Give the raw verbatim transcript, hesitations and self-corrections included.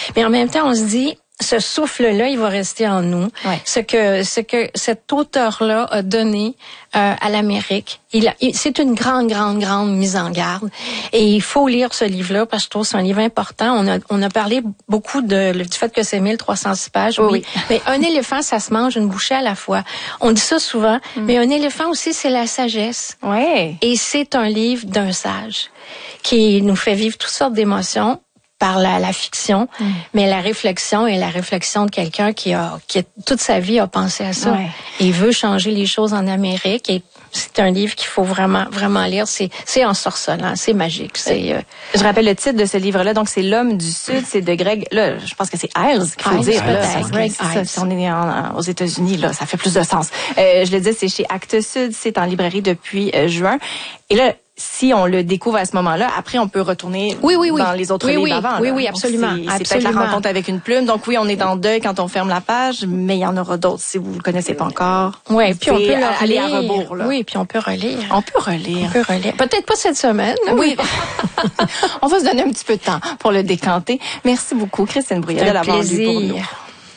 Mais en même temps, on se dit, ce souffle-là, il va rester en nous. Ouais. Ce que ce que cet auteur-là a donné euh, à l'Amérique, il, a, il c'est une grande, grande, grande mise en garde. Et il faut lire ce livre-là parce que je trouve que c'est un livre important. On a on a parlé beaucoup de du fait que c'est mille trois cent six pages. Oui. oui. Mais un éléphant, ça se mange une bouchée à la fois. On dit ça souvent. Mm. Mais un éléphant aussi, c'est la sagesse. Ouais. Et c'est un livre d'un sage qui nous fait vivre toutes sortes d'émotions par la, la fiction, mm. mais la réflexion est la réflexion de quelqu'un qui a, qui a, toute sa vie a pensé à ça. Ouais. Et il veut changer les choses en Amérique et c'est un livre qu'il faut vraiment, vraiment lire. C'est, c'est ensorcelant, c'est magique. C'est, euh... Je rappelle le titre de ce livre-là, donc c'est L'Homme du Sud, c'est de Greg, là, je pense que c'est Iles qu'il faut Iles, dire, là, peut-être. Greg ça, Iles. si on est en, en, aux États-Unis, là, ça fait plus de sens. Euh, je le dis, c'est chez Actes Sud, c'est en librairie depuis euh, juin. Et là, si on le découvre à ce moment-là, après on peut retourner oui, oui, oui. dans les autres oui, livres oui. avant. Oui, là. oui, absolument. Donc, c'est, c'est peut-être la rencontre avec une plume. Donc oui, on est en deuil quand on ferme la page, mais il y en aura d'autres si vous le connaissez pas encore. Oui, puis on peut le aller relire. à rebours. Là. Oui, puis on peut relire. On peut relire. On peut relire. Peut-être pas cette semaine. Oui. On va se donner un petit peu de temps pour le décanter. Merci beaucoup, Christine Brouillette, de l'avoir lu pour nous.